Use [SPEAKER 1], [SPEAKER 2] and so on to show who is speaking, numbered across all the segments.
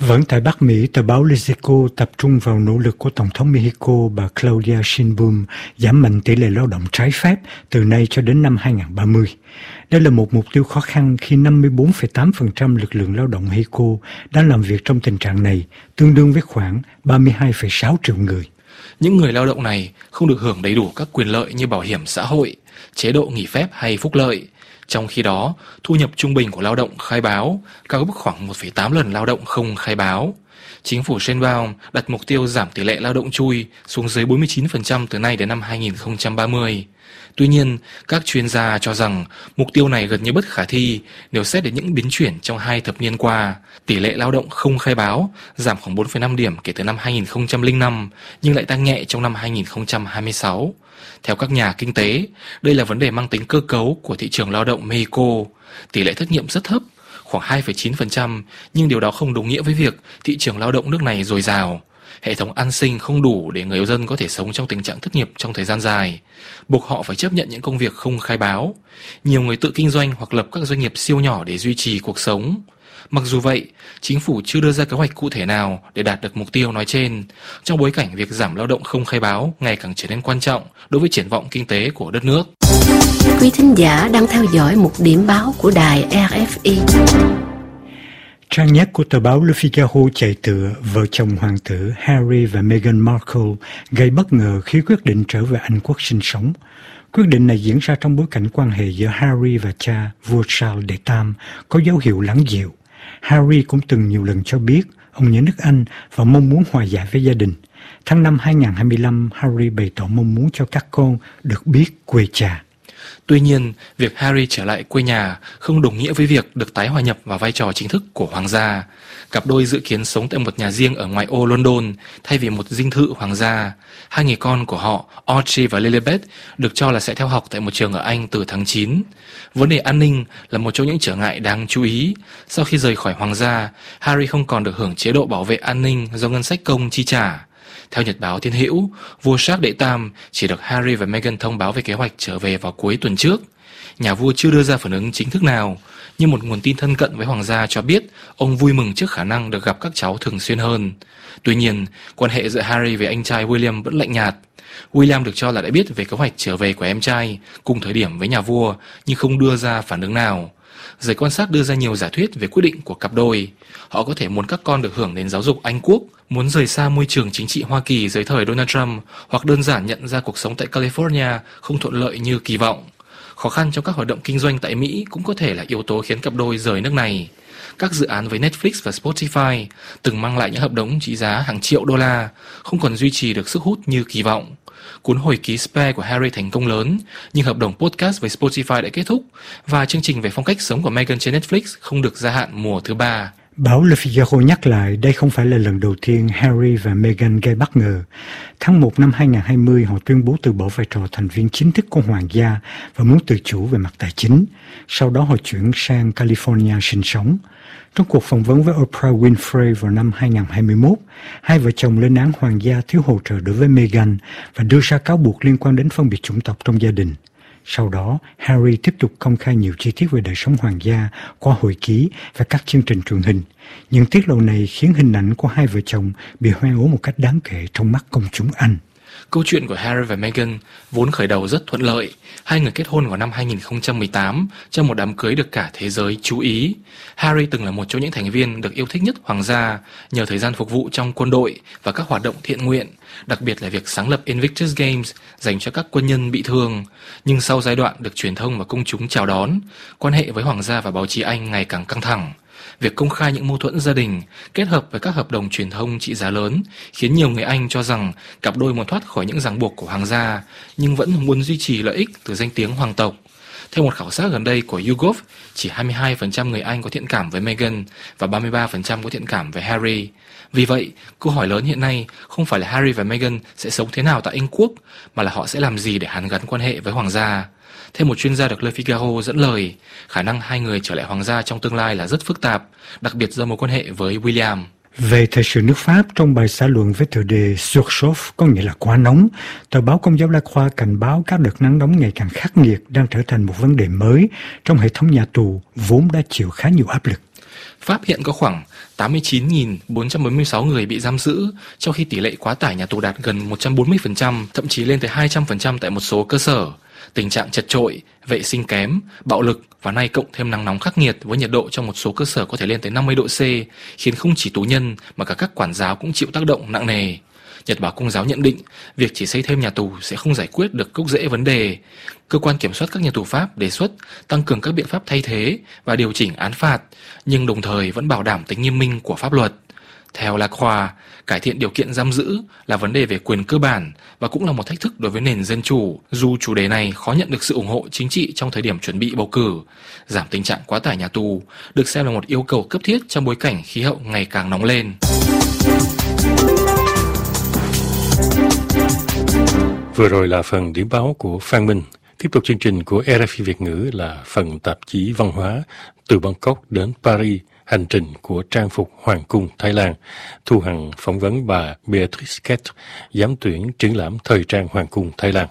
[SPEAKER 1] Vẫn tại Bắc Mỹ, tờ báo Politico tập trung vào nỗ lực của Tổng thống Mexico bà Claudia Sheinbaum giảm mạnh tỷ lệ lao động trái phép từ nay cho đến năm 2030. Đây là một mục tiêu khó khăn khi 54,8% lực lượng lao động Mexico đang làm việc trong tình trạng này, tương đương với khoảng 32,6 triệu người.
[SPEAKER 2] Những người lao động này không được hưởng đầy đủ các quyền lợi như bảo hiểm xã hội, chế độ nghỉ phép hay phúc lợi. Trong khi đó, thu nhập trung bình của lao động khai báo cao gấp khoảng 1,8 lần lao động không khai báo. Chính phủ Sheinbaum đặt mục tiêu giảm tỷ lệ lao động chui xuống dưới 49% từ nay đến năm 2030. Tuy nhiên, các chuyên gia cho rằng mục tiêu này gần như bất khả thi nếu xét đến những biến chuyển trong 2 thập niên qua. Tỷ lệ lao động không khai báo giảm khoảng 4,5 điểm kể từ năm 2005 nhưng lại tăng nhẹ trong năm 2026. Theo các nhà kinh tế, đây là vấn đề mang tính cơ cấu của thị trường lao động Mexico. Tỷ lệ thất nghiệp rất thấp, khoảng 2,9%, nhưng điều đó không đồng nghĩa với việc thị trường lao động nước này dồi dào. Hệ thống an sinh không đủ để người dân có thể sống trong tình trạng thất nghiệp trong thời gian dài, buộc họ phải chấp nhận những công việc không khai báo. Nhiều người tự kinh doanh hoặc lập các doanh nghiệp siêu nhỏ để duy trì cuộc sống. Mặc dù vậy, chính phủ chưa đưa ra kế hoạch cụ thể nào để đạt được mục tiêu nói trên, trong bối cảnh việc giảm lao động không khai báo ngày càng trở nên quan trọng đối với triển vọng kinh tế của đất nước.
[SPEAKER 3] Quý thính giả đang theo dõi một điểm báo của đài RFI.
[SPEAKER 1] Trang nhất của tờ báo Le Figaro chạy tựa vợ chồng hoàng tử Harry và Meghan Markle gây bất ngờ khi quyết định trở về Anh quốc sinh sống. Quyết định này diễn ra trong bối cảnh quan hệ giữa Harry và cha, vua Charles đệ Tam, có dấu hiệu lắng dịu. Harry cũng từng nhiều lần cho biết ông nhớ nước Anh và mong muốn hòa giải với gia đình. Tháng 5 2025, Harry bày tỏ mong muốn cho các con được biết quê cha.
[SPEAKER 2] Tuy nhiên, việc Harry trở lại quê nhà không đồng nghĩa với việc được tái hòa nhập vào vai trò chính thức của hoàng gia. Cặp đôi dự kiến sống tại một nhà riêng ở ngoại ô London thay vì một dinh thự hoàng gia. Hai người con của họ, Archie và Lilibet, được cho là sẽ theo học tại một trường ở Anh từ tháng 9. Vấn đề an ninh là một trong những trở ngại đáng chú ý. Sau khi rời khỏi hoàng gia, Harry không còn được hưởng chế độ bảo vệ an ninh do ngân sách công chi trả. Theo Nhật báo Thiên Hữu, vua Charles đệ Tam chỉ được Harry và Meghan thông báo về kế hoạch trở về vào cuối tuần trước. Nhà vua chưa đưa ra phản ứng chính thức nào, nhưng một nguồn tin thân cận với hoàng gia cho biết ông vui mừng trước khả năng được gặp các cháu thường xuyên hơn. Tuy nhiên, quan hệ giữa Harry với anh trai William vẫn lạnh nhạt. William được cho là đã biết về kế hoạch trở về của em trai cùng thời điểm với nhà vua, nhưng không đưa ra phản ứng nào. Giới quan sát đưa ra nhiều giả thuyết về quyết định của cặp đôi. Họ có thể muốn các con được hưởng đến giáo dục Anh quốc, muốn rời xa môi trường chính trị Hoa Kỳ dưới thời Donald Trump, hoặc đơn giản nhận ra cuộc sống tại California không thuận lợi như kỳ vọng. Khó khăn trong các hoạt động kinh doanh tại Mỹ cũng có thể là yếu tố khiến cặp đôi rời nước này. Các dự án với Netflix và Spotify từng mang lại những hợp đồng trị giá hàng triệu đô la, không còn duy trì được sức hút như kỳ vọng. Cuốn hồi ký Spare của Harry thành công lớn, nhưng hợp đồng podcast với Spotify đã kết thúc và chương trình về phong cách sống của Meghan trên Netflix không được gia hạn mùa thứ 3.
[SPEAKER 1] Báo Le Figaro nhắc lại đây không phải là lần đầu tiên Harry và Meghan gây bất ngờ. Tháng 1 năm 2020, họ tuyên bố từ bỏ vai trò thành viên chính thức của hoàng gia và muốn tự chủ về mặt tài chính. Sau đó họ chuyển sang California sinh sống. Trong cuộc phỏng vấn với Oprah Winfrey vào năm 2021, hai vợ chồng lên án hoàng gia thiếu hỗ trợ đối với Meghan và đưa ra cáo buộc liên quan đến phân biệt chủng tộc trong gia đình. Sau đó, Harry tiếp tục công khai nhiều chi tiết về đời sống hoàng gia qua hồi ký và các chương trình truyền hình. Những tiết lộ này khiến hình ảnh của hai vợ chồng bị hoen ố một cách đáng kể trong mắt công chúng Anh.
[SPEAKER 2] Câu chuyện của Harry và Meghan vốn khởi đầu rất thuận lợi. Hai người kết hôn vào năm 2018 trong một đám cưới được cả thế giới chú ý. Harry từng là một trong những thành viên được yêu thích nhất hoàng gia nhờ thời gian phục vụ trong quân đội và các hoạt động thiện nguyện, đặc biệt là việc sáng lập Invictus Games dành cho các quân nhân bị thương. Nhưng sau giai đoạn được truyền thông và công chúng chào đón, quan hệ với hoàng gia và báo chí Anh ngày càng căng thẳng. Việc công khai những mâu thuẫn gia đình kết hợp với các hợp đồng truyền thông trị giá lớn khiến nhiều người Anh cho rằng cặp đôi muốn thoát khỏi những ràng buộc của hoàng gia nhưng vẫn muốn duy trì lợi ích từ danh tiếng hoàng tộc. Theo một khảo sát gần đây của YouGov, chỉ 22% người Anh có thiện cảm với Meghan và 33% có thiện cảm với Harry. Vì vậy, câu hỏi lớn hiện nay không phải là Harry và Meghan sẽ sống thế nào tại Anh quốc, mà là họ sẽ làm gì để hàn gắn quan hệ với hoàng gia. Theo một chuyên gia được Le Figaro dẫn lời, khả năng hai người trở lại hoàng gia trong tương lai là rất phức tạp, đặc biệt do mối quan hệ với William.
[SPEAKER 1] Về thời sự nước Pháp, trong bài xã luận với tựa đề Surchauffe, có nghĩa là quá nóng, tờ báo Công giáo La Croix cảnh báo các đợt nắng nóng ngày càng khắc nghiệt đang trở thành một vấn đề mới trong hệ thống nhà tù vốn đã chịu khá nhiều áp lực.
[SPEAKER 2] Pháp hiện có khoảng 89.446 người bị giam giữ, trong khi tỷ lệ quá tải nhà tù đạt gần 140%, thậm chí lên tới 200% tại một số cơ sở. Tình trạng chật chội, vệ sinh kém, bạo lực và nay cộng thêm nắng nóng khắc nghiệt với nhiệt độ trong một số cơ sở có thể lên tới 50 độ C, khiến không chỉ tù nhân mà cả các quản giáo cũng chịu tác động nặng nề. Nhật báo Công giáo nhận định, việc chỉ xây thêm nhà tù sẽ không giải quyết được gốc rễ vấn đề. Cơ quan kiểm soát các nhà tù Pháp đề xuất tăng cường các biện pháp thay thế và điều chỉnh án phạt, nhưng đồng thời vẫn bảo đảm tính nghiêm minh của pháp luật. Theo Lacroix, cải thiện điều kiện giam giữ là vấn đề về quyền cơ bản và cũng là một thách thức đối với nền dân chủ, dù chủ đề này khó nhận được sự ủng hộ chính trị trong thời điểm chuẩn bị bầu cử. Giảm tình trạng quá tải nhà tù được xem là một yêu cầu cấp thiết trong bối cảnh khí hậu ngày càng nóng lên.
[SPEAKER 4] Vừa rồi là phần điểm báo của Phan Minh. Tiếp tục chương trình của RFI Việt ngữ là phần tạp chí văn hóa từ Bangkok đến Paris, hành trình của trang phục Hoàng cung Thái Lan. Thu Hằng phỏng vấn bà Beatrice Kett, giám tuyển triển lãm thời trang Hoàng cung Thái Lan.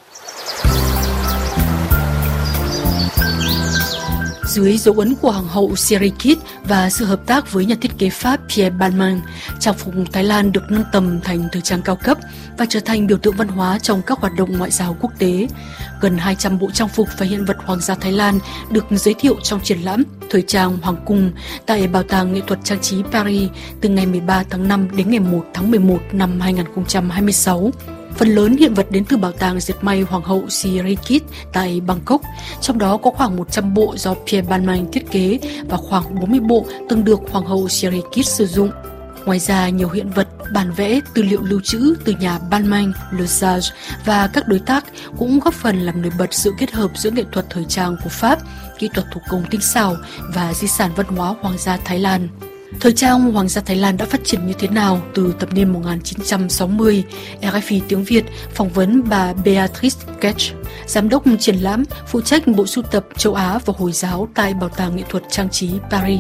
[SPEAKER 5] Dưới dấu ấn của Hoàng hậu Sirikit và sự hợp tác với nhà thiết kế Pháp Pierre Balmain, trang phục Thái Lan được nâng tầm thành thời trang cao cấp và trở thành biểu tượng văn hóa trong các hoạt động ngoại giao quốc tế. Gần 200 bộ trang phục và hiện vật Hoàng gia Thái Lan được giới thiệu trong triển lãm Thời trang Hoàng cung tại Bảo tàng Nghệ thuật Trang trí Paris từ ngày 13 tháng 5 đến ngày 1 tháng 11 năm 2026. Phần lớn hiện vật đến từ bảo tàng dệt may Hoàng hậu Sirikit tại Bangkok, trong đó có khoảng 100 bộ do Pierre Balmain thiết kế và khoảng 40 bộ từng được Hoàng hậu Sirikit sử dụng. Ngoài ra, nhiều hiện vật, bản vẽ, tư liệu lưu trữ từ nhà Balmain, Le Sage và các đối tác cũng góp phần làm nổi bật sự kết hợp giữa nghệ thuật thời trang của Pháp, kỹ thuật thủ công tinh xảo và di sản văn hóa Hoàng gia Thái Lan. Thời trang Hoàng gia Thái Lan đã phát triển như thế nào từ thập niên 1960? RFI tiếng Việt phỏng vấn bà Beatrice Kett, giám đốc triển lãm phụ trách bộ sưu tập châu Á và Hồi giáo tại Bảo tàng Nghệ thuật Trang trí Paris.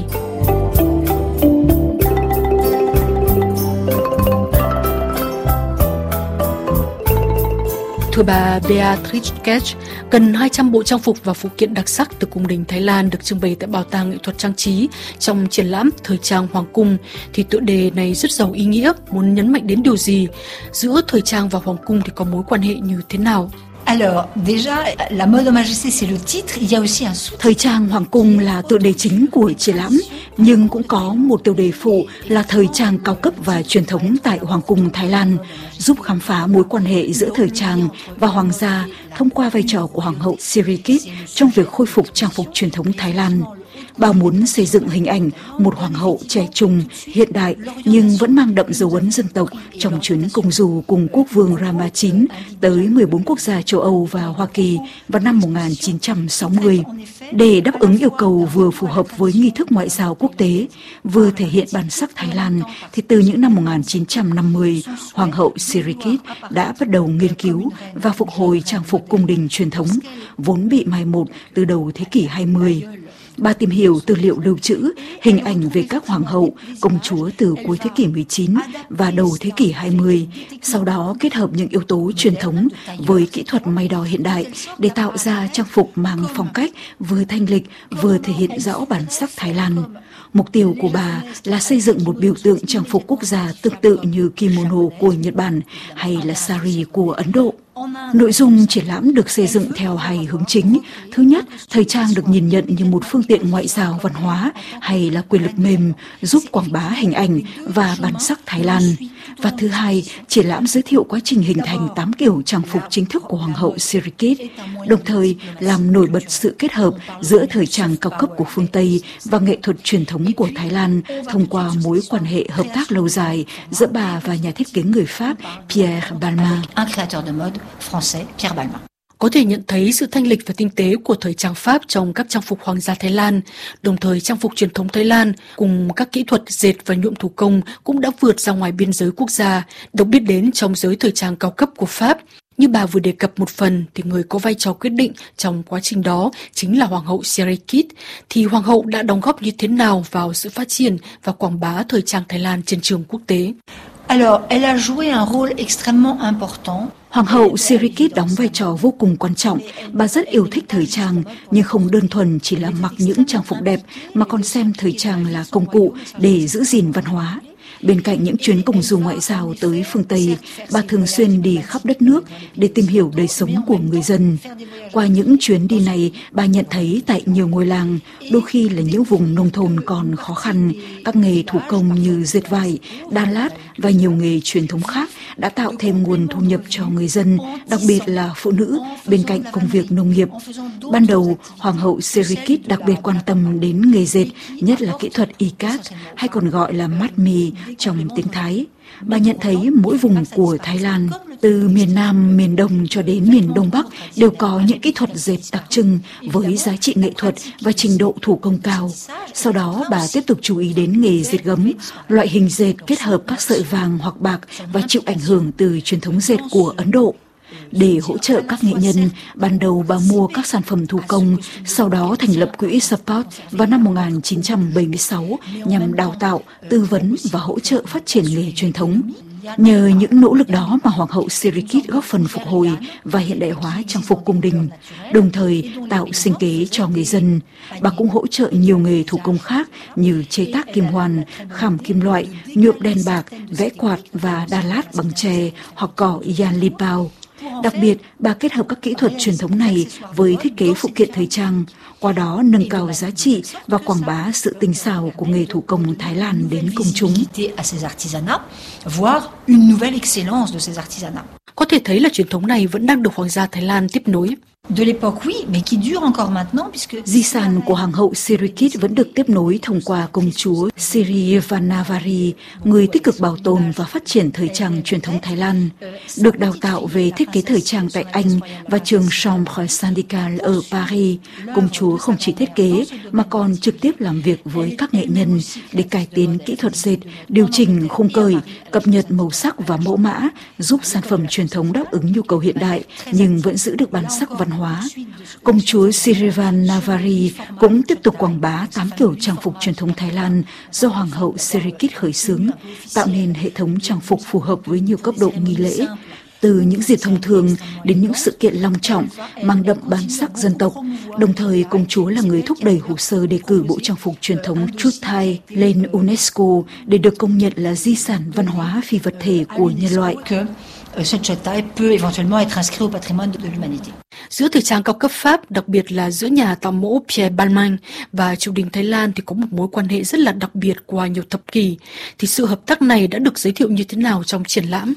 [SPEAKER 5] Thưa bà Beatrice Kett, gần 200 bộ trang phục và phụ kiện đặc sắc từ cung đình Thái Lan được trưng bày tại Bảo tàng Nghệ thuật Trang trí trong triển lãm Thời trang Hoàng cung, thì tựa đề này rất giàu ý nghĩa, muốn nhấn mạnh đến điều gì? Giữa thời trang và Hoàng cung thì có mối quan hệ như thế nào?
[SPEAKER 6] Alors, déjà, la mode majesté, c'est le titre. Il y a aussi un sous.
[SPEAKER 7] Thời trang Hoàng cung là tựa đề chính của triển lãm, nhưng cũng có một tiêu đề phụ là thời trang cao cấp và truyền thống tại Hoàng cung Thái Lan, giúp khám phá mối quan hệ giữa thời trang và hoàng gia thông qua vai trò của Hoàng hậu Sirikit trong việc khôi phục trang phục truyền thống Thái Lan. Bà muốn xây dựng hình ảnh một hoàng hậu trẻ trung, hiện đại nhưng vẫn mang đậm dấu ấn dân tộc trong chuyến công du cùng quốc vương Rama IX tới 14 quốc gia châu Âu và Hoa Kỳ vào năm 1960. Để đáp ứng yêu cầu vừa phù hợp với nghi thức ngoại giao quốc tế, vừa thể hiện bản sắc Thái Lan, thì từ những năm 1950, Hoàng hậu Sirikit đã bắt đầu nghiên cứu và phục hồi trang phục cung đình truyền thống, vốn bị mai một từ đầu thế kỷ 20. Bà tìm hiểu tư liệu lưu trữ, hình ảnh về các hoàng hậu, công chúa từ cuối thế kỷ 19 và đầu thế kỷ 20, sau đó kết hợp những yếu tố truyền thống với kỹ thuật may đo hiện đại để tạo ra trang phục mang phong cách vừa thanh lịch vừa thể hiện rõ bản sắc Thái Lan. Mục tiêu của bà là xây dựng một biểu tượng trang phục quốc gia tương tự như kimono của Nhật Bản hay là sari của Ấn Độ. Nội dung triển lãm được xây dựng theo hai hướng chính. Thứ nhất, thời trang được nhìn nhận như một phương tiện ngoại giao văn hóa hay là quyền lực mềm giúp quảng bá hình ảnh và bản sắc Thái Lan. Và thứ hai, triển lãm giới thiệu quá trình hình thành 8 kiểu trang phục chính thức của Hoàng hậu Sirikit, đồng thời làm nổi bật sự kết hợp giữa thời trang cao cấp của phương Tây và nghệ thuật truyền thống của Thái Lan thông qua mối quan hệ hợp tác lâu dài giữa bà và nhà thiết kế người Pháp Pierre Balmain.
[SPEAKER 5] Có thể nhận thấy sự thanh lịch và tinh tế của thời trang Pháp trong các trang phục hoàng gia Thái Lan. Đồng thời, trang phục truyền thống Thái Lan cùng các kỹ thuật dệt và nhuộm thủ công cũng đã vượt ra ngoài biên giới quốc gia, được biết đến trong giới thời trang cao cấp của Pháp. Như bà vừa đề cập một phần, thì người có vai trò quyết định trong quá trình đó chính là Hoàng hậu Sirikit. Thì Hoàng hậu đã đóng góp như thế nào vào sự phát triển và quảng bá thời trang Thái Lan trên trường quốc tế?
[SPEAKER 6] Alors, elle a joué un rôle extrêmement important.
[SPEAKER 7] Hoàng hậu Sirikit đóng vai trò vô cùng quan trọng. Bà rất yêu thích thời trang, nhưng không đơn thuần chỉ là mặc những trang phục đẹp, mà còn xem thời trang là công cụ để giữ gìn văn hóa. Bên cạnh những chuyến công du ngoại giao tới phương Tây, bà thường xuyên đi khắp đất nước để tìm hiểu đời sống của người dân. Qua những chuyến đi này, bà nhận thấy tại nhiều ngôi làng, đôi khi là những vùng nông thôn còn khó khăn, các nghề thủ công như dệt vải, đan lát và nhiều nghề truyền thống khác đã tạo thêm nguồn thu nhập cho người dân, đặc biệt là phụ nữ, bên cạnh công việc nông nghiệp. Ban đầu, Hoàng hậu Sirikit đặc biệt quan tâm đến nghề dệt, nhất là kỹ thuật ikat, hay còn gọi là mát mì trong tiếng Thái. Bà nhận thấy mỗi vùng của Thái Lan, từ miền Nam, miền Đông cho đến miền Đông Bắc đều có những kỹ thuật dệt đặc trưng với giá trị nghệ thuật và trình độ thủ công cao. Sau đó bà tiếp tục chú ý đến nghề dệt gấm, loại hình dệt kết hợp các sợi vàng hoặc bạc và chịu ảnh hưởng từ truyền thống dệt của Ấn Độ. Để hỗ trợ các nghệ nhân, ban đầu bà mua các sản phẩm thủ công, sau đó thành lập quỹ Support vào năm 1976 nhằm đào tạo, tư vấn và hỗ trợ phát triển nghề truyền thống. Nhờ những nỗ lực đó mà Hoàng hậu Sirikit góp phần phục hồi và hiện đại hóa trang phục cung đình, đồng thời tạo sinh kế cho người dân. Bà cũng hỗ trợ nhiều nghề thủ công khác như chế tác kim hoàn, khảm kim loại, nhuộm đen bạc, vẽ quạt và đan lát bằng tre hoặc cỏ Yan Lipao. Đặc biệt, bà kết hợp các kỹ thuật truyền thống này với thiết kế phụ kiện thời trang, qua đó nâng cao giá trị và quảng bá sự tinh xảo của nghề thủ công Thái Lan đến công chúng.
[SPEAKER 5] Có thể thấy là truyền thống này vẫn đang được Hoàng gia Thái Lan tiếp nối.
[SPEAKER 7] Di sản của Hoàng hậu Sirikit vẫn được tiếp nối thông qua công chúa Sirivannavari, người tích cực bảo tồn và phát triển thời trang truyền thống Thái Lan. Được đào tạo về thiết kế thời trang tại Anh và trường Chambre Syndicale ở Paris, công chúa không chỉ thiết kế mà còn trực tiếp làm việc với các nghệ nhân để cải tiến kỹ thuật dệt, điều chỉnh khung cởi, cập nhật màu sắc và mẫu mã, giúp sản phẩm truyền thống đáp ứng nhu cầu hiện đại nhưng vẫn giữ được bản sắc văn hóa. Công chúa Sirivannavari cũng tiếp tục quảng bá 8 kiểu trang phục truyền thống Thái Lan do Hoàng hậu Sirikit khởi xướng, tạo nên hệ thống trang phục phù hợp với nhiều cấp độ nghi lễ, từ những dịp thông thường đến những sự kiện long trọng mang đậm bản sắc dân tộc. Đồng thời, công chúa là người thúc đẩy hồ sơ đề cử bộ trang phục truyền thống Chut Thai lên UNESCO để được công nhận là di sản văn hóa phi vật thể của nhân loại.
[SPEAKER 5] Giữa thời trang cao cấp Pháp, đặc biệt là giữa nhà tạo mẫu Pierre Balmain và triều đình Thái Lan thì có một mối quan hệ rất là đặc biệt qua nhiều thập kỷ. Thì sự hợp tác này đã được giới thiệu như thế nào trong triển lãm?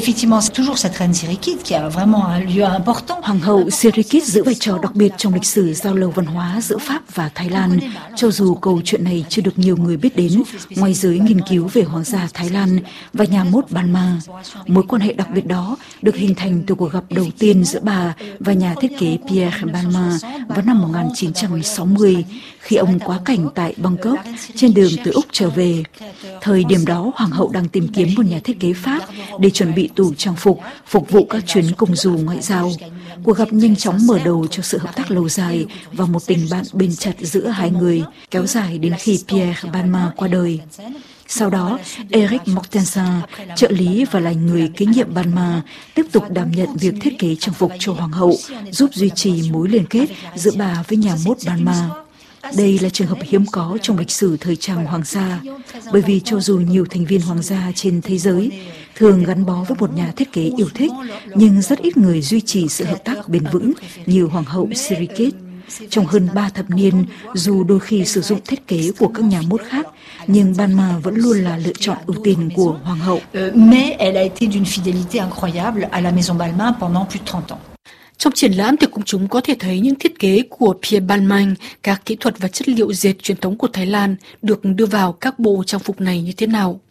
[SPEAKER 7] Hoàng hậu Sirikit giữ vai trò đặc biệt trong lịch sử giao lưu văn hóa giữa Pháp và Thái Lan. Cho dù câu chuyện này chưa được nhiều người biết đến, ngoài giới nghiên cứu về Hoàng gia Thái Lan và nhà mốt Balmain, mối quan hệ đặc biệt đó được hình thành từ cuộc gặp đầu tiên giữa bà và nhà thiết kế Pierre Balmain vào năm 1960 khi ông quá cảnh tại Bangkok trên đường từ Úc trở về. Thời điểm đó, Hoàng hậu đang tìm kiếm một nhà thiết kế Pháp để chuẩn bị tủ trang phục vụ các chuyến công du ngoại giao. Cuộc gặp nhanh chóng mở đầu cho sự hợp tác lâu dài và một tình bạn bền chặt giữa hai người, kéo dài đến khi Pierre Balmain qua đời. Sau đó, Eric Mortensen, trợ lý và là người kế nhiệm Balmain, tiếp tục đảm nhận việc thiết kế trang phục cho Hoàng hậu, giúp duy trì mối liên kết giữa bà với nhà mốt Balmain. Đây là trường hợp hiếm có trong lịch sử thời trang hoàng gia, bởi vì cho dù nhiều thành viên hoàng gia trên thế giới thường gắn bó với một nhà thiết kế yêu thích, nhưng rất ít người duy trì sự hợp tác bền vững như Hoàng hậu Sirikit. Trong hơn 3 thập niên, dù đôi khi sử dụng thiết kế của các nhà mốt khác, nhưng Balmain vẫn luôn là lựa chọn ưu tiên của Hoàng hậu.
[SPEAKER 5] Trong triển lãm thì công chúng có thể thấy những thiết kế của Pierre Balmain, các kỹ thuật và chất liệu dệt truyền thống của Thái Lan được đưa vào các bộ trang phục này như thế nào.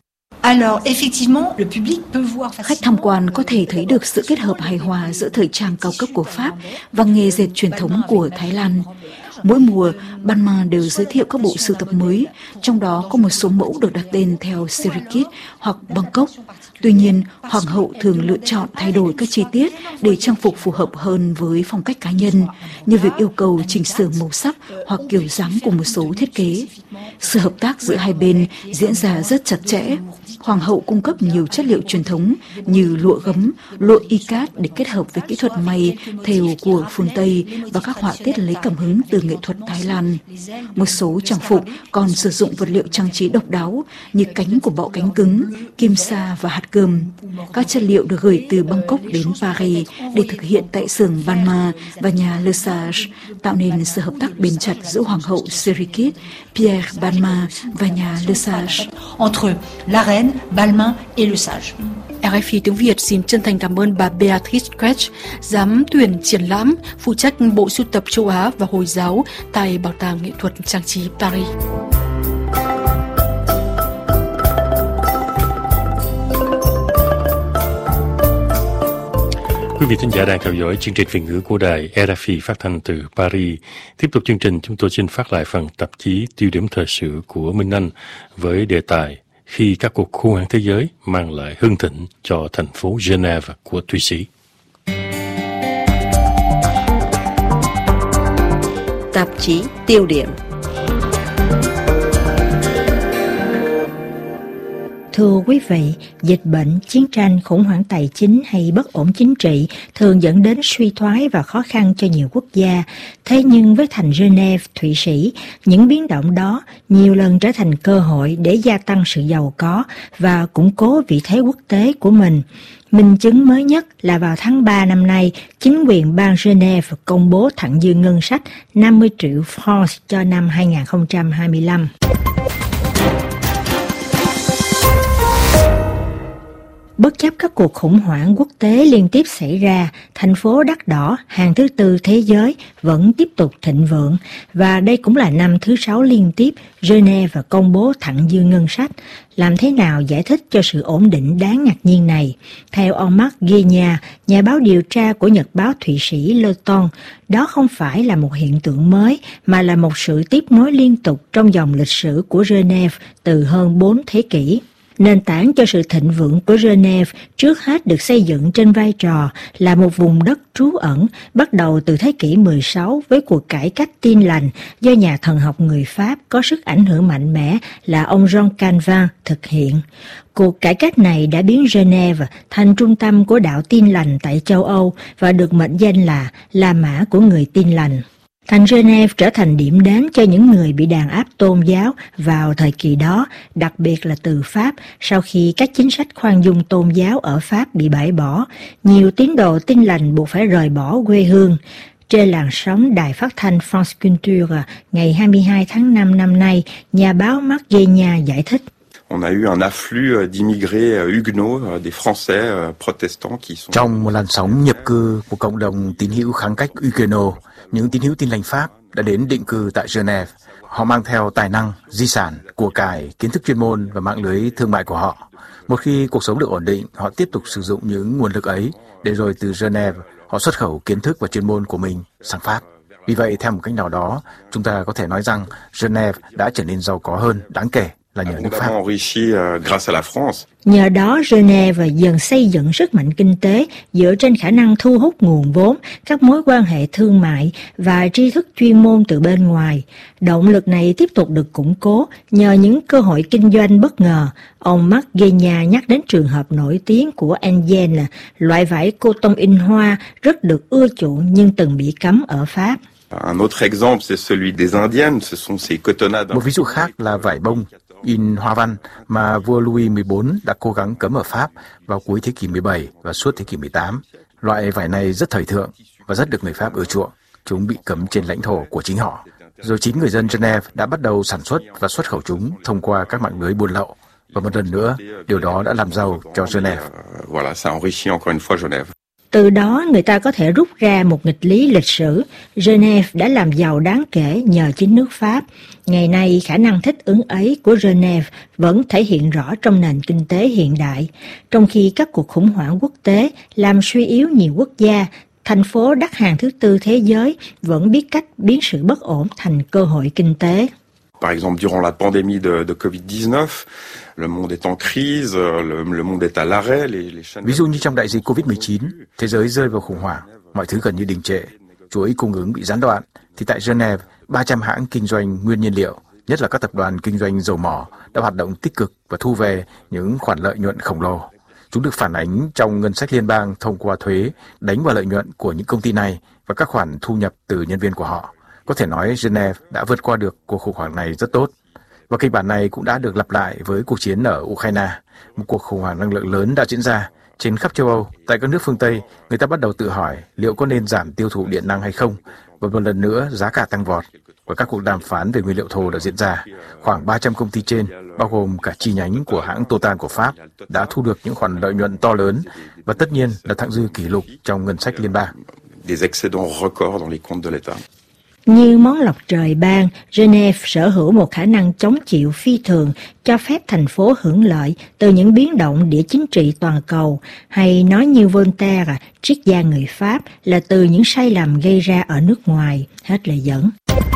[SPEAKER 7] Khách tham quan có thể thấy được sự kết hợp hài hòa giữa thời trang cao cấp của Pháp và nghề dệt truyền thống của Thái Lan. Mỗi mùa, Balmain đều giới thiệu các bộ sưu tập mới, trong đó có một số mẫu được đặt tên theo Sirikit hoặc Bangkok. Tuy nhiên, Hoàng hậu thường lựa chọn thay đổi các chi tiết để trang phục phù hợp hơn với phong cách cá nhân, như việc yêu cầu chỉnh sửa màu sắc hoặc kiểu dáng của một số thiết kế. Sự hợp tác giữa hai bên diễn ra rất chặt chẽ. Hoàng hậu cung cấp nhiều chất liệu truyền thống như lụa gấm, lụa ikat để kết hợp với kỹ thuật may thêu của phương Tây và các họa tiết lấy cảm hứng từ nghệ thuật Thái Lan. Một số trang phục còn sử dụng vật liệu trang trí độc đáo như cánh của bọ cánh cứng, kim sa và hạt cơm. Các chất liệu được gửi từ Bangkok đến Paris để thực hiện tại xưởng Balmain và nhà Le Sage, tạo nên sự hợp tác bền chặt giữa Hoàng hậu Sirikit, Pierre Balmain và nhà Le Sage.
[SPEAKER 6] Entre la reine, Balmain et Le Sage.
[SPEAKER 5] RFI tiếng Việt xin chân thành cảm ơn bà Beatrice Kretsch, giám tuyển triển lãm, phụ trách bộ sưu tập châu Á và Hồi giáo tại Bảo tàng Nghệ thuật Trang trí Paris.
[SPEAKER 4] Quý vị thính giả đang theo dõi chương trình Việt ngữ của đài RFI phát thanh từ Paris. Tiếp tục chương trình, chúng tôi xin phát lại phần tạp chí Tiêu điểm thời sự của Minh Anh với đề tài Khi các cuộc khủng hoảng thế giới mang lại hưng thịnh cho thành phố Geneva của Thụy Sĩ.
[SPEAKER 8] Tạp chí Tiêu điểm.
[SPEAKER 9] Thưa quý vị, dịch bệnh, chiến tranh, khủng hoảng tài chính hay bất ổn chính trị thường dẫn đến suy thoái và khó khăn cho nhiều quốc gia. Thế nhưng với thành Geneva, Thụy Sĩ, những biến động đó nhiều lần trở thành cơ hội để gia tăng sự giàu có và củng cố vị thế quốc tế của mình. Minh chứng mới nhất là vào tháng 3 năm nay, chính quyền bang Geneva công bố thặng dư ngân sách 50 triệu francs cho năm 2025. Bất chấp các cuộc khủng hoảng quốc tế liên tiếp xảy ra, thành phố đắt đỏ hàng thứ tư thế giới vẫn tiếp tục thịnh vượng, và đây cũng là năm thứ 6 liên tiếp Geneva công bố thặng dư ngân sách. Làm thế nào giải thích cho sự ổn định đáng ngạc nhiên này? Theo ông Marc Guénia, nhà báo điều tra của nhật báo Thụy Sĩ Le Temps, đó không phải là một hiện tượng mới, mà là một sự tiếp nối liên tục trong dòng lịch sử của Geneva từ hơn 4 thế kỷ. Nền tảng cho sự thịnh vượng của Geneva trước hết được xây dựng trên vai trò là một vùng đất trú ẩn bắt đầu từ thế kỷ 16 với cuộc cải cách Tin lành do nhà thần học người Pháp có sức ảnh hưởng mạnh mẽ là ông Jean Calvin thực hiện. Cuộc cải cách này đã biến Geneva thành trung tâm của đạo Tin lành tại châu Âu và được mệnh danh là La Mã của người Tin lành. Thành Geneva trở thành điểm đến cho những người bị đàn áp tôn giáo vào thời kỳ đó, đặc biệt là từ Pháp. Sau khi các chính sách khoan dung tôn giáo ở Pháp bị bãi bỏ, nhiều tín đồ Tin lành buộc phải rời bỏ quê hương. Trên làn sóng đài phát thanh France Culture, ngày 22 tháng 5 năm nay, nhà báo Marc Guénia giải thích.
[SPEAKER 10] On a eu un afflux d'immigrés huguenots, des Français protestants qui sont...
[SPEAKER 11] Trong một làn sóng nhập cư của cộng đồng tín hữu kháng cách Huguenot, những tín hữu Tin lành Pháp đã đến định cư tại Geneva. Họ mang theo tài năng, di sản, của cải, kiến thức chuyên môn và mạng lưới thương mại của họ. Một khi cuộc sống được ổn định, họ tiếp tục sử dụng những nguồn lực ấy để rồi từ Geneva họ xuất khẩu kiến thức và chuyên môn của mình sang Pháp. Vì vậy, theo một cách nào đó, chúng ta có thể nói rằng Geneva đã trở nên giàu có hơn đáng kể là nhờ nước Pháp.
[SPEAKER 9] Nhờ đó, Geneva dần xây dựng sức mạnh kinh tế dựa trên khả năng thu hút nguồn vốn, các mối quan hệ thương mại và tri thức chuyên môn từ bên ngoài. Động lực này tiếp tục được củng cố nhờ những cơ hội kinh doanh bất ngờ. Ông Marc Guénia nhắc đến trường hợp nổi tiếng của Indienne, loại vải coton in hoa rất được ưa chuộng nhưng từng bị cấm ở Pháp.
[SPEAKER 11] Một ví dụ khác là vải bông in hoa văn mà vua Louis XIV đã cố gắng cấm ở Pháp vào cuối thế kỷ 17 và suốt thế kỷ 18. Loại vải này rất thời thượng và rất được người Pháp ưa chuộng. Chúng bị cấm trên lãnh thổ của chính họ. Rồi chính người dân Geneva đã bắt đầu sản xuất và xuất khẩu chúng thông qua các mạng lưới buôn lậu. Và một lần nữa, điều đó đã làm giàu cho Geneva.
[SPEAKER 9] Từ đó, người ta có thể rút ra một nghịch lý lịch sử. Geneva đã làm giàu đáng kể nhờ chính nước Pháp. Ngày nay, khả năng thích ứng ấy của Geneva vẫn thể hiện rõ trong nền kinh tế hiện đại. Trong khi các cuộc khủng hoảng quốc tế làm suy yếu nhiều quốc gia, thành phố đắt hàng thứ tư thế giới vẫn biết cách biến sự bất ổn thành cơ hội kinh tế.
[SPEAKER 10] Par exemple, durant la pandémie de Covid-19, le monde est en crise, le monde est à l'arrêt.
[SPEAKER 11] Ví dụ như trong đại dịch Covid-19, thế giới rơi vào khủng hoảng, mọi thứ gần như đình trệ, chuỗi cung ứng bị gián đoạn, thì tại Geneva, 300 hãng kinh doanh nguyên nhiên liệu, nhất là các tập đoàn kinh doanh dầu mỏ, đã hoạt động tích cực và thu về những khoản lợi nhuận khổng lồ. Chúng được phản ánh trong ngân sách liên bang thông qua thuế đánh vào lợi nhuận của những công ty này và các khoản thu nhập từ nhân viên của họ. Có thể nói Geneva đã vượt qua được cuộc khủng hoảng này rất tốt. Và kịch bản này cũng đã được lặp lại với cuộc chiến ở Ukraine. Một cuộc khủng hoảng năng lượng lớn đã diễn ra. Trên khắp châu Âu, tại các nước phương Tây, người ta bắt đầu tự hỏi liệu có nên giảm tiêu thụ điện năng hay không. Và một lần nữa, giá cả tăng vọt. Và các cuộc đàm phán về nguyên liệu thô đã diễn ra. Khoảng 300 công ty trên, bao gồm cả chi nhánh của hãng Total của Pháp, đã thu được những khoản lợi nhuận to lớn và tất nhiên là thặng dư kỷ lục trong ngân sách liên bang.
[SPEAKER 10] Des excédents records dans les comptes de l'État.
[SPEAKER 9] Như món lộc trời ban, Geneva sở hữu một khả năng chống chịu phi thường, cho phép thành phố hưởng lợi từ những biến động địa chính trị toàn cầu, hay nói như Voltaire, triết gia người Pháp, là từ những sai lầm gây ra ở nước ngoài. Hết lời dẫn.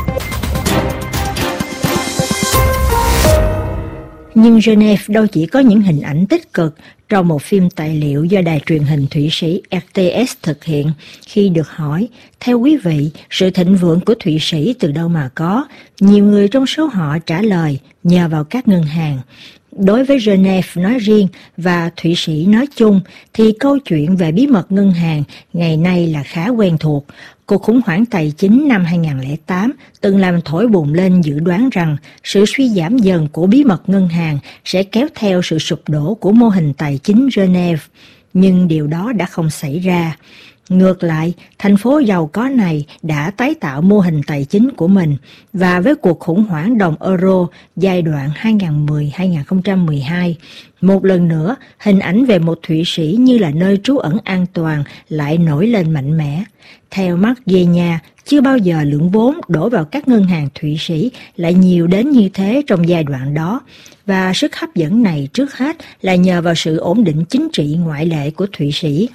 [SPEAKER 9] Nhưng Geneva đâu chỉ có những hình ảnh tích cực. Trong một phim tài liệu do đài truyền hình Thụy Sĩ RTS thực hiện, khi được hỏi, theo quý vị, sự thịnh vượng của Thụy Sĩ từ đâu mà có, nhiều người trong số họ trả lời, nhờ vào các ngân hàng. Đối với Geneva nói riêng và Thụy Sĩ nói chung, thì câu chuyện về bí mật ngân hàng ngày nay là khá quen thuộc. Cuộc khủng hoảng tài chính năm 2008 từng làm thổi bùng lên dự đoán rằng sự suy giảm dần của bí mật ngân hàng sẽ kéo theo sự sụp đổ của mô hình tài chính Geneva. Nhưng điều đó đã không xảy ra. Ngược lại, thành phố giàu có này đã tái tạo mô hình tài chính của mình, và với cuộc khủng hoảng đồng euro giai đoạn 2010-2012, một lần nữa hình ảnh về một Thụy Sĩ như là nơi trú ẩn an toàn lại nổi lên mạnh mẽ. Theo Mark Genia, chưa bao giờ lượng vốn đổ vào các ngân hàng Thụy Sĩ lại nhiều đến như thế trong giai đoạn đó, và sức hấp dẫn này trước hết là nhờ vào sự ổn định chính trị ngoại lệ của Thụy Sĩ.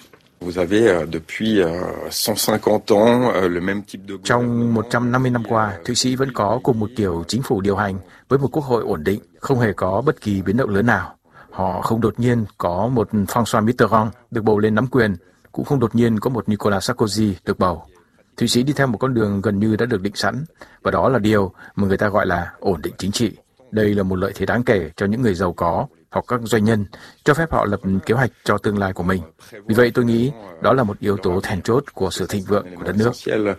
[SPEAKER 11] Trong 150 năm qua, Thụy Sĩ vẫn có cùng một kiểu chính phủ điều hành với một quốc hội ổn định, không hề có bất kỳ biến động lớn nào. Họ không đột nhiên có một François Mitterrand được bầu lên nắm quyền, cũng không đột nhiên có một Nicolas Sarkozy được bầu. Thụy Sĩ đi theo một con đường gần như đã được định sẵn, và đó là điều mà người ta gọi là ổn định chính trị. Đây là một lợi thế đáng kể cho những người giàu có hoặc các doanh nhân, cho phép họ lập kế hoạch cho tương lai của mình. Vì vậy tôi nghĩ đó là một yếu tố then chốt của sự thịnh vượng của đất nước.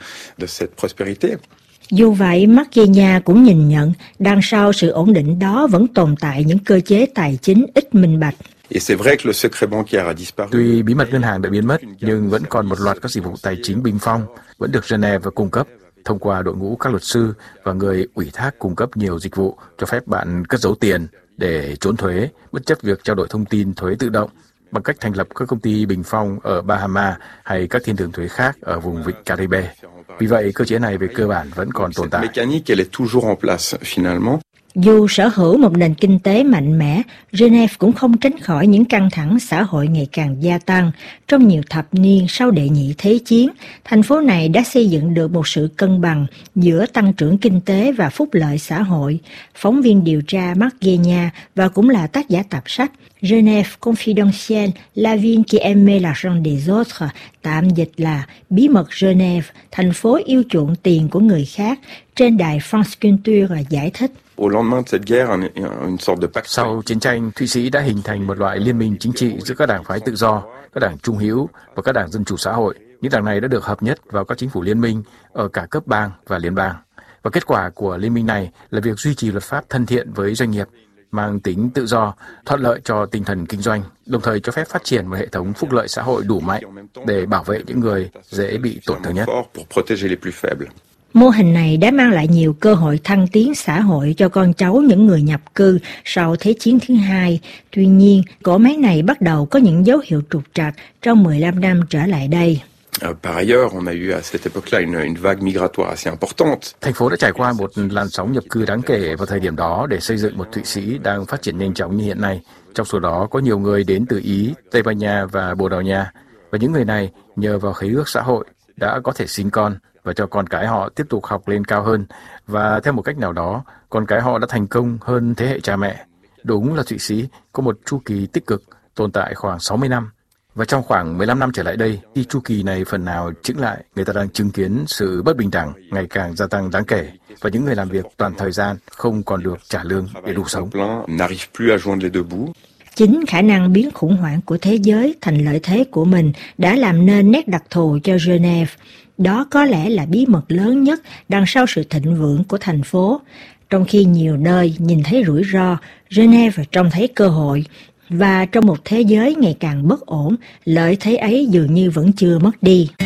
[SPEAKER 9] Dù vậy, Mark Genia cũng nhìn nhận đằng sau sự ổn định đó vẫn tồn tại những cơ chế tài chính ít minh bạch.
[SPEAKER 11] Tuy bí mật ngân hàng đã biến mất, nhưng vẫn còn một loạt các dịch vụ tài chính bình phong vẫn được Geneva cung cấp thông qua đội ngũ các luật sư và người ủy thác cung cấp nhiều dịch vụ cho phép bạn cất giấu tiền để trốn thuế, bất chấp việc trao đổi thông tin thuế tự động bằng cách thành lập các công ty bình phong ở Bahama hay các thiên đường thuế khác ở vùng vịnh Caribe. Vì vậy, cơ chế này về cơ bản vẫn còn tồn tại.
[SPEAKER 9] Dù sở hữu một nền kinh tế mạnh mẽ, Geneva cũng không tránh khỏi những căng thẳng xã hội ngày càng gia tăng. Trong nhiều thập niên sau đệ nhị thế chiến, thành phố này đã xây dựng được một sự cân bằng giữa tăng trưởng kinh tế và phúc lợi xã hội. Phóng viên điều tra Mark Genia và cũng là tác giả tập sách Genève Confidentielle, La ville qui aimait l'argent des autres, tạm dịch là Bí mật Genève, thành phố yêu chuộng tiền của người khác, trên đài France Culture giải thích.
[SPEAKER 11] Sau chiến tranh, Thụy Sĩ đã hình thành một loại liên minh chính trị giữa các đảng phái tự do, các đảng trung hữu và các đảng dân chủ xã hội. Những đảng này đã được hợp nhất vào các chính phủ liên minh ở cả cấp bang và liên bang. Và kết quả của liên minh này là việc duy trì luật pháp thân thiện với doanh nghiệp, mang tính tự do, thuận lợi cho tinh thần kinh doanh, đồng thời cho phép phát triển một hệ thống phúc lợi xã hội đủ mạnh để bảo vệ những người dễ bị tổn thương nhất.
[SPEAKER 9] Mô hình này đã mang lại nhiều cơ hội thăng tiến xã hội cho con cháu những người nhập cư sau Thế chiến thứ hai. Tuy nhiên, cỗ máy này bắt đầu có những dấu hiệu trục trặc trong 15 năm trở lại đây.
[SPEAKER 11] Thành phố đã trải qua một làn sóng nhập cư đáng kể vào thời điểm đó để xây dựng một Thụy Sĩ đang phát triển nhanh chóng như hiện nay. Trong số đó có nhiều người đến từ Ý, Tây Ban Nha và Bồ Đào Nha. Và những người này nhờ vào khế ước xã hội đã có thể sinh con và cho con cái họ tiếp tục học lên cao hơn, và theo một cách nào đó, con cái họ đã thành công hơn thế hệ cha mẹ. Đúng là Thụy Sĩ có một chu kỳ tích cực tồn tại khoảng 60 năm. Và trong khoảng 15 năm trở lại đây, khi chu kỳ này phần nào chững lại, người ta đang chứng kiến sự bất bình đẳng ngày càng gia tăng đáng kể, và những người làm việc toàn thời gian không còn được trả lương để đủ sống.
[SPEAKER 9] Chính khả năng biến khủng hoảng của thế giới thành lợi thế của mình đã làm nên nét đặc thù cho Geneva. Đó có lẽ là bí mật lớn nhất đằng sau sự thịnh vượng của thành phố. Trong khi nhiều nơi nhìn thấy rủi ro, Geneva trông thấy cơ hội. Và trong một thế giới ngày càng bất ổn, lợi thế ấy dường như vẫn chưa mất đi.